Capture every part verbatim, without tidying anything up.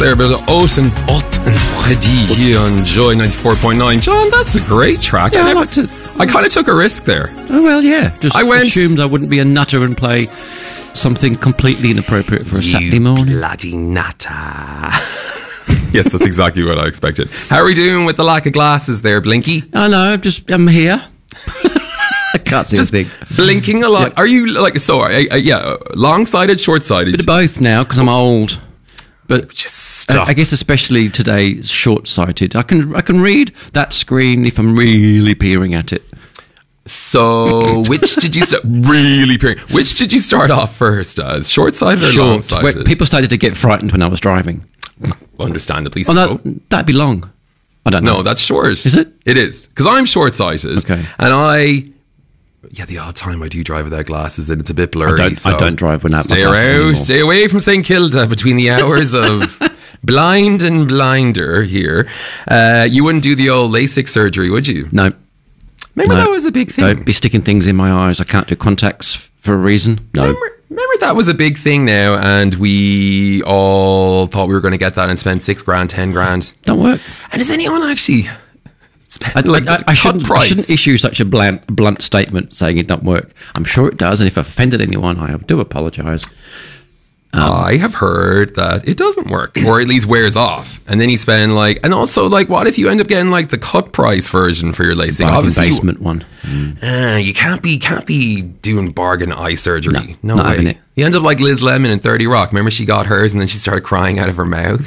there, but Haute and Haute and Freddy here on Joy ninety-four point nine. John, that's a great track. Yeah, I, I liked it. I kind of took a risk there. Oh, well, yeah. Just I went- assumed I wouldn't be a nutter and play something completely inappropriate for a Saturday morning. Bloody natter. Yes, that's exactly what I expected. How are we doing with the lack of glasses there, Blinky? I know, I'm just, I'm here. I can't see Just a thing. blinking a lot. Yeah. Are you like so? Uh, uh, yeah, long-sighted, short-sighted. Bit of both now, because I'm old. But Just I, stop. I guess especially today, short-sighted. I can I can read that screen if I'm really peering at it. So, which did you start really? Peering, which did you start off first as? Short-sighted or Short. long-sighted? Where people started to get frightened when I was driving. Understandably Oh, so. that, that'd be long. I don't know. No, that's short. Is it? It is. Because I'm short-sighted. Okay. And I... Yeah, the odd time I do drive without glasses and it's a bit blurry. I don't- so I don't drive without my stay glasses around, anymore. Stay away from Saint Kilda between the hours of blind and blinder here. Uh, you wouldn't do the old LASIK surgery, would you? No. Remember No. that was a big thing? Don't be sticking things in my eyes. I can't do contacts f- for a reason. No. Remember, remember that was a big thing now, and we all thought we were going to get that and spend six grand, ten grand. Don't work. And does anyone actually spend I, like I, the I, cut shouldn't, I price? shouldn't issue such a blunt, blunt statement saying it don't work. I'm sure it does, and if I've offended anyone, I do apologise. I have heard that it doesn't work, or at least wears off, and then you spend like, and also like, what if you end up getting like the cut price version for your LASIK? Bargain Obviously, basement one. uh, you can't be can't be doing bargain eye surgery. No, not having way. it. You end up like Liz Lemon in thirty Rock. Remember, she got hers, and then she started crying out of her mouth.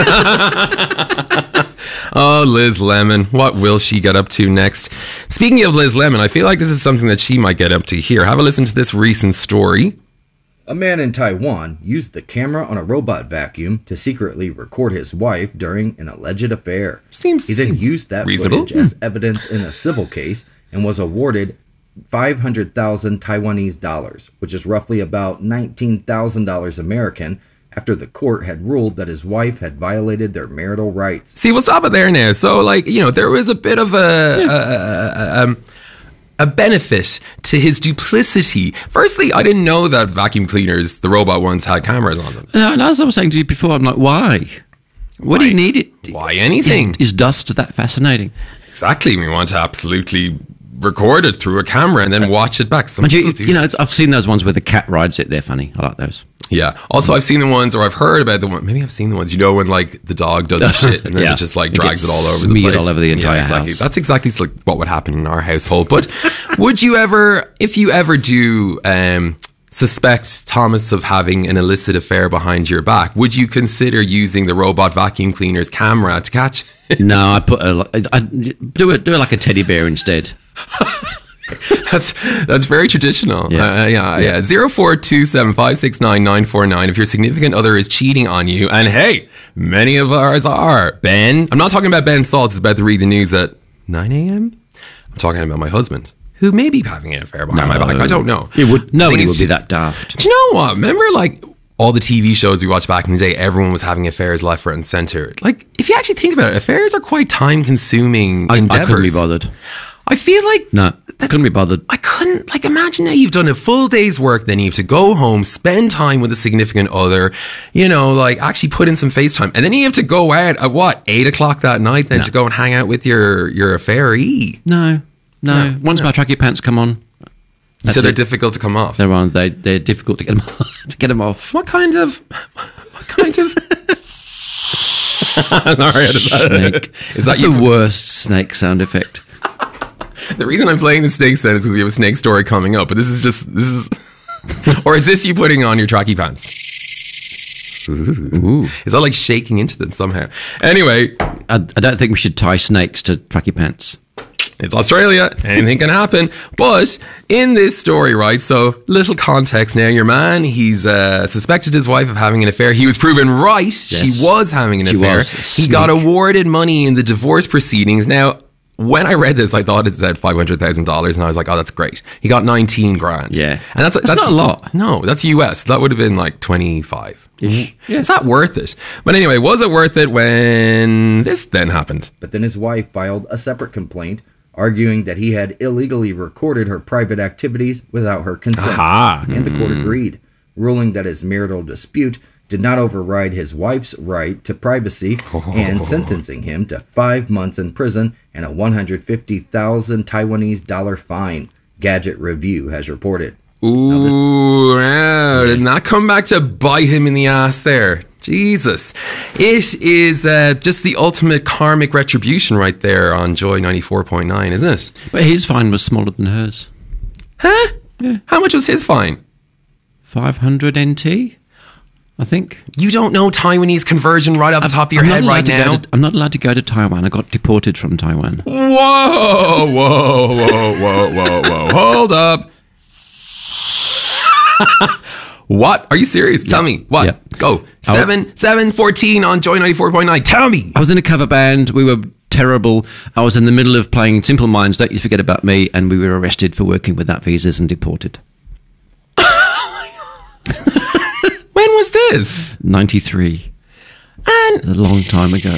Oh, Liz Lemon. What will she get up to next? Speaking of Liz Lemon, I feel like this is something that she might get up to here. Have a listen to this recent story. A man in Taiwan used the camera on a robot vacuum to secretly record his wife during an alleged affair. Seems- he then seems used that reasonable. footage as evidence in a civil case and was awarded five hundred thousand Taiwanese dollars, which is roughly about nineteen thousand dollars American, after the court had ruled that his wife had violated their marital rights. See, we'll stop it there now. So, like, you know, there was a bit of a, a, a, um, a benefit to his duplicity. Firstly, I didn't know that vacuum cleaners, the robot ones, had cameras on them. No, and as I was saying to you before, I'm like, why? What do Why? you need it? Why anything? Is, is dust that fascinating? Exactly. We want to absolutely record it through a camera and then watch it back. Some Mind you, people do you know, that. I've seen those ones where the cat rides it. They're funny. I like those. Yeah. Also, I've seen the ones, or I've heard about the one. Maybe I've seen the ones. You know, when like the dog does the shit and then Yeah. it just like It drags it gets all over the smeared place. all over the entire yeah, exactly. house. That's exactly like what would happen in our household. But would you ever, if you ever do, um, suspect Thomas of having an illicit affair behind your back, would you consider using the robot vacuum cleaner's camera to catch it? No, I put a, I do it do it like a teddy bear instead. That's that's very traditional. Yeah. Uh, yeah, yeah. Zero four two seven five six nine nine four nine. If your significant other is cheating on you, and hey, many of ours are. Ben, I'm not talking about Ben Saltz. It's about to read the news at nine a.m. I'm talking about my husband, who may be having an affair behind my back. I don't know. It would, I nobody think would it's be ju- that daft. Do you know what? Remember, like all the T V shows we watched back in the day, everyone was having affairs left, right, and center. Like, if you actually think about it, affairs are quite time-consuming I, I endeavors. couldn't be bothered. I feel like No, couldn't be bothered. I couldn't, like, imagine now you've done a full day's work, then you have to go home, spend time with a significant other, you know, like, actually put in some FaceTime, and then you have to go out at what, eight o'clock that night then No. to go and hang out with your, your affairee. No, no. Once my tracky pants come on, You that's said they're it. difficult to come off. They're on. They they're difficult to get them to get them off. What kind of, what kind of... Snake. Is that That's you? the worst snake sound effect. The reason I'm playing the snake set is because we have a snake story coming up, but this is just, this is, or is this you putting on your tracky pants? Ooh. Is that like shaking into them somehow? Anyway, I, I don't think we should tie snakes to tracky pants. it's Australia. Anything can happen. But in this story, right, so little context now. Your man, he's uh, suspected his wife of having an affair. He was proven right. Yes. She was having an She affair. was. He got Sneak. awarded money in the divorce proceedings. Now, when I read this, I thought it said five hundred thousand dollars, and I was like, oh, that's great. He got nineteen grand. Yeah. And that's, That's not a lot. No, that's U S. That would have been like twenty-five. Ish. Yeah. Is that worth it? But anyway, was it worth it when this then happened? But then his wife filed a separate complaint, arguing that he had illegally recorded her private activities without her consent. Aha. And the court agreed, ruling that his marital dispute did not override his wife's right to privacy and sentencing him to five months in prison and a one hundred fifty thousand Taiwanese dollar fine, Gadget Review has reported. Ooh, wow. Did not come back to bite him in the ass there. Jesus. It is uh, just the ultimate karmic retribution right there on Joy ninety-four point nine, isn't it? But his fine was smaller than hers. Huh? Yeah. How much was his fine? five hundred N T, I think. You don't know Taiwanese conversion right off the top of your I'm head not right allowed to go now? to- I'm not allowed to go to Taiwan. I got deported from Taiwan. Whoa, whoa, whoa, whoa, whoa, whoa. Hold up. What? Are you serious? Tell me. What? Yep. Go. I- seven, seven, fourteen on Joy ninety-four point nine. Tell me. I was in a cover band. We were terrible. I was in the middle of playing Simple Minds, Don't You Forget About Me, and we were arrested for working without visas and deported. When was this? ninety-three. And It was a long time ago.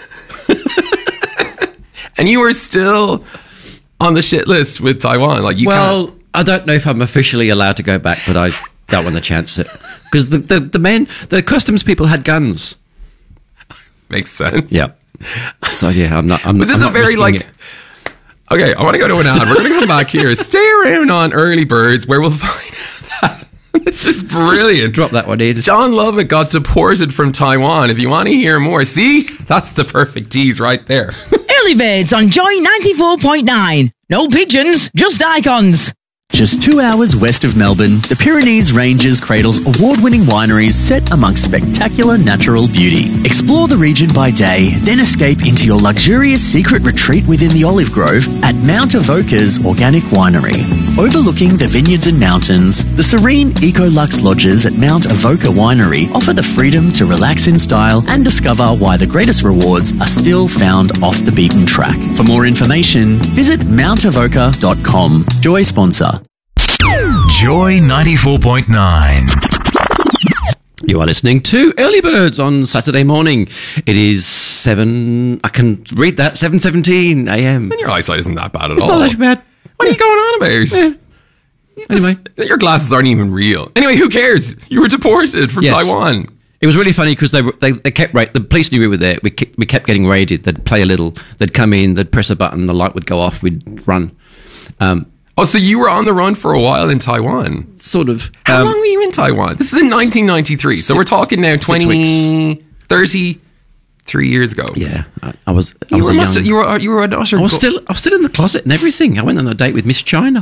and you were still on the shit list with Taiwan. Like you Well, can't. I don't know if I'm officially allowed to go back, but I don't want to chance it. Because the, the, the men, the customs people had guns. Makes sense. Yeah. So, yeah, I'm not. I'm, Was this I'm a not very risking like? it. Okay, I want to go to an ad. We're going to come back here. Stay around on Early Birds, where we'll find out that this is brilliant. Drop that one in. John Lovett got deported from Taiwan. If you want to hear more, see, that's the perfect tease right there. Early Birds on Joy ninety-four point nine. No pigeons, just icons. Just two hours west of Melbourne, the Pyrenees Ranges cradles award-winning wineries set amongst spectacular natural beauty. Explore the region by day, then escape into your luxurious secret retreat within the olive grove at Mount Avoca's Organic Winery. Overlooking the vineyards and mountains, the serene Ecolux lodges at Mount Avoca Winery offer the freedom to relax in style and discover why the greatest rewards are still found off the beaten track. For more information, visit mount avoca dot com. Joy sponsor. Joy ninety-four point nine. You are listening to Early Birds on Saturday morning. It is seven. I can read that. seven seventeen a.m. And your eyesight isn't that bad at It's all. not that bad. What are you going on about? Yeah. Anyway. Your glasses aren't even real. Anyway, who cares? You were deported from Yes. Taiwan. It was really funny because they, were, they they kept ra- the police knew we were there. We kept, we kept getting raided. They'd play a little. They'd come in. They'd press a button. The light would go off. We'd run. Um, Oh, so you were on the run for a while in Taiwan. sort of. How Um, long were you in Taiwan? This is in nineteen ninety-three. So we're talking now twenty, thirty-three years ago. Yeah, I, I was. I You was were, a must young, you were you were an utter I was go- still. I was still in the closet and everything. I went on a date with Miss China.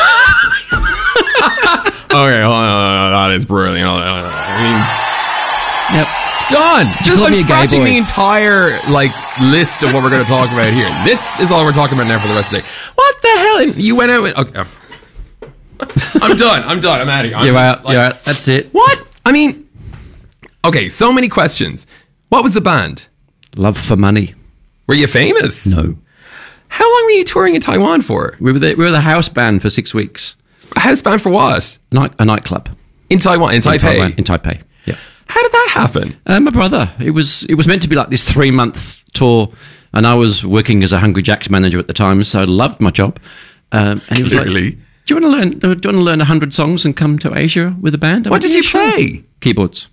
Okay, hold on, hold on, that is brilliant. I mean, Yep. John, just called I'm me a gay scratching boy. the entire like list of what we're going to talk about here. This is all we're talking about now for the rest of the day. What the hell? And you went out with. Okay. I'm done. I'm done. I'm out of here. I'm You're just, out. like- You're out. That's it. What? I mean, okay, so many questions. What was the band? Love for money. Were you famous? No. How long were you touring in Taiwan for? We were the, we were the house band for six weeks. A house band for what? Night a nightclub In Taiwan, in in Taipei. Taiwan, in Taipei. Yeah. How did that happen? Uh, my brother. It was it was meant to be like this three month tour, and I was working as a Hungry Jack's manager at the time, so I loved my job. Um, and he was Clearly. like, "Do you want to learn? Do you want to learn a hundred songs and come to Asia with a band?" I What went, did "Yeah, you sure." play? Keyboards.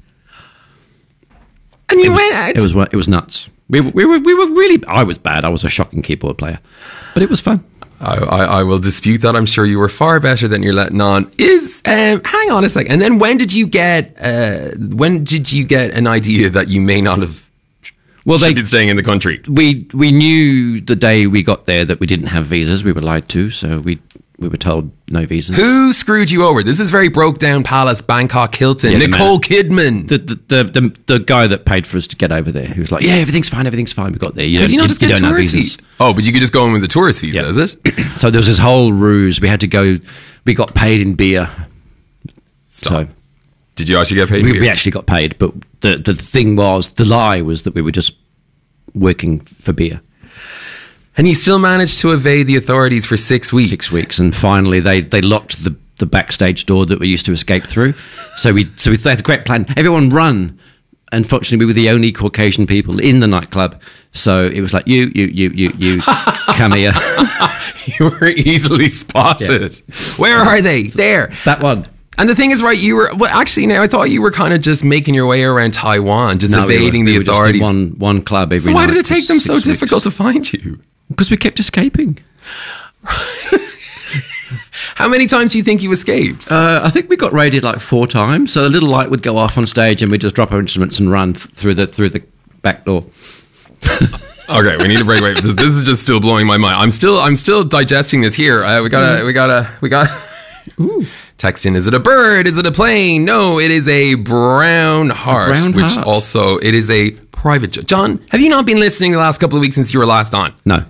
And you It was, went out. it was it was nuts. We were, we were we were really. I was bad. I was a shocking keyboard player, but it was fun. I, I, I will dispute that. I'm sure you were far better than you're letting on. Is um, hang on a second. And then when did you get? Uh, when did you get an idea that you may not have? Well, should they be staying in the country. we we knew the day we got there that we didn't have visas. We were lied to, so we we were told no visas. Who screwed you over? This is very broke down Palace, Bangkok, Hilton. Yeah, the Nicole Kidman. The, the the the the guy that paid for us to get over there, who was like, "Yeah, everything's fine, everything's fine." We got there. You Could don't, you not just you get don't have tourist visas. visa? Oh, but you could just go in with the tourist visa, Yeah. is it? So there was this whole ruse. We had to go. We got paid in beer. Stop. So Did you actually get paid? we, here? we actually got paid, but the the thing was, the lie was that we were just working for beer. And you still managed to evade the authorities for six weeks. Six weeks, and finally they they locked the the backstage door that we used to escape through. So we so we had a great plan. Everyone run. Unfortunately, we were the only Caucasian people in the nightclub. So it was like, you, you, you, you, you, come here. You were easily spotted. Where are they? There. That one. And the thing is, right, you were, well, actually, now I thought you were kind of just making your way around Taiwan, just No, we were- evading we the were just in authorities. one one club every So why night did it for take them six so weeks. difficult to find you? Because we kept escaping. How many times do you think you escaped? Uh, I think we got raided like four times. So a little light would go off on stage, and we'd just drop our instruments and run th- through the through the back door. Okay, we need to break away. This, this is just still blowing my mind. I'm still, I'm still digesting this here. Uh, we gotta, we gotta, we got. Ooh. Text in. Is it a bird? Is it a plane? No, it is a brown heart. brown which heart. also it is a private jet. John, have you not been listening the last couple of weeks since you were last on? No.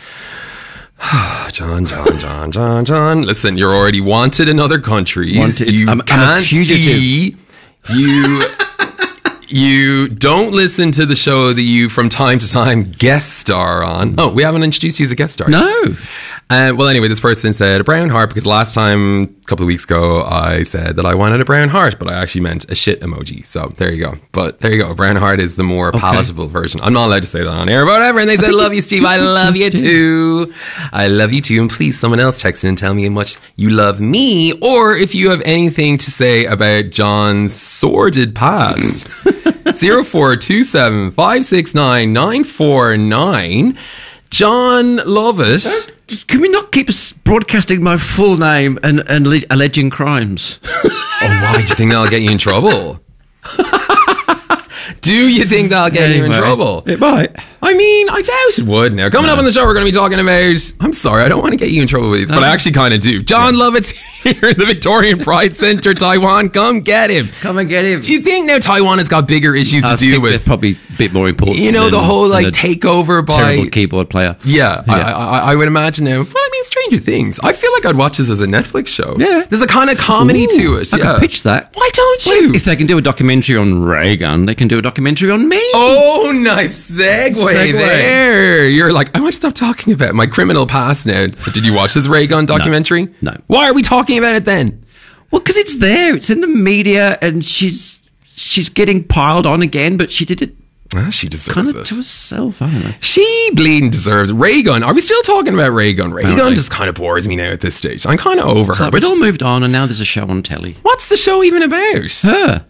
John, John, John, John, John. Listen, you're already wanted in other countries. Wanted. You I'm- I'm a can't fugitive. see. You. You don't listen to the show that you, from time to time, guest star on. Oh, we haven't introduced you as a guest star. No. Uh, well, anyway, this person said a brown heart because last time, a couple of weeks ago, I said that I wanted a brown heart, but I actually meant a shit emoji. So there you go. But there you go. A brown heart is the more palatable version. I'm not allowed to say that on air, but whatever. And they said, love you, Steve. I love you too. I love you too. And please, someone else text in and tell me how much you love me, or if you have anything to say about John's sordid past. zero four two seven five six nine nine four nine. John Lovett. Can we not keep us broadcasting my full name and, and le- alleging crimes? Oh, why do you think that'll get you in trouble? Do you think that'll get you in Anyway, trouble? It might. I mean, I doubt it would now. Coming up on the show, we're going to be talking about... I'm sorry, I don't want to get you in trouble with it, but I actually kind of do. John Lovett's here in the Victorian Pride Centre, Taiwan. Come get him. Come and get him. Do you think now Taiwan has got bigger issues I to deal think they're with? probably a bit more important. You know, than- the whole than like a takeover by... terrible keyboard player. Yeah, Yeah. I, I, I would imagine now. But I mean, Stranger Things. I feel like I'd watch this as a Netflix show. Yeah. There's a kind of comedy Ooh, to it. I yeah. could pitch that. Why don't Well, you? if, if they can do a documentary on Reagan, they can do a documentary on me. Oh, nice segue, Segue. there. You're like, I want to stop talking about my criminal past now. But did you watch this Ray Gun documentary? No. Why are we talking about it then? Well, because it's there. It's in the media, and she's she's getting piled on again. But she did it Ah, she deserves kind of it. to herself. I don't know. She bleeding deserves Ray Gun. Are we still talking about Ray Gun? Ray Gun Apparently. just kind of bores me now at this stage. I'm kind of over her. So But it all moved on, and now there's a show on telly. what's the show even about? Her.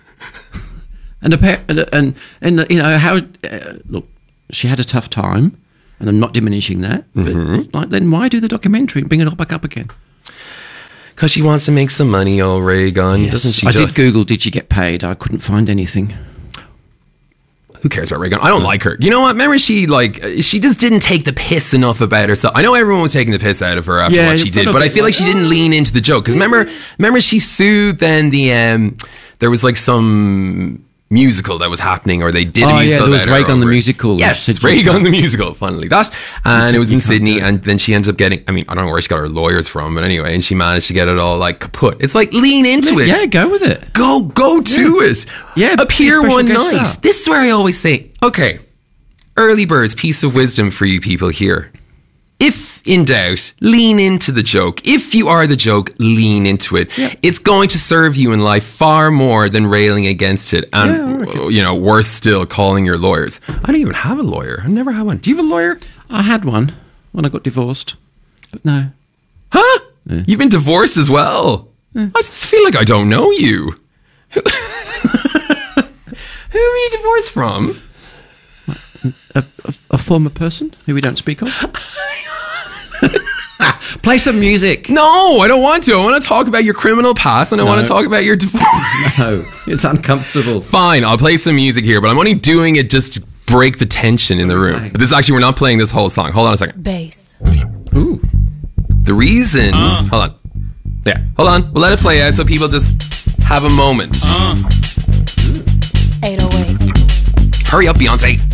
And, appa- and and and you know how uh, look, she had a tough time, and I'm not diminishing that. But Mm-hmm. like, then why do the documentary and bring it all back up again? Because she wants to make some money, old Ray Gun, doesn't she? I just? did Google. Did she get paid? I couldn't find anything. Who cares about Ray Gun? I don't like her. You know what? Remember, she like she just didn't take the piss enough about herself. I know everyone was taking the piss out of her after Yeah, what she it's did, not a but I bit feel like like, she didn't lean into the joke. Because remember, remember she sued. Then the um, there was like some musical that was happening, or they did a Oh, yeah, musical. there was about her Ray Gun the over it. musical. Yes, Said Ray you Gun can't- the musical. Funnily, that, and it was in you can't Sydney, do it. and then she ends up getting. I mean, I don't know where she got her lawyers from, but anyway, and she managed to get it all like kaput. It's like lean into it. Yeah, go with it. Go, go to it. Yeah, appear be a special one guest night. star. This is where I always say, okay, early birds, piece of wisdom for you people here. If in doubt, lean into the joke. If you are the joke, lean into it. It's going to serve you in life far more than railing against it. And, you know, worse still, calling your lawyers. I don't even have a lawyer. I've never had one. Do you have a lawyer? I had one when I got divorced, but no. Huh? You've been divorced as well. I just feel like I don't know you. Who are you divorced from? A, a, a former person who we don't speak of. Play some music. No, I don't want to. I want to talk about your criminal past, and I want to talk about your divorce. No, it's uncomfortable. Fine, I'll play some music here, but I'm only doing it just to break the tension in the room. Right. But this actually, we're not playing this whole song. Hold on a second. Bass. Ooh. The reason... Hold on. Yeah, hold on. We'll let it play out so people just have a moment. eight oh eight. Hurry up, Beyonce.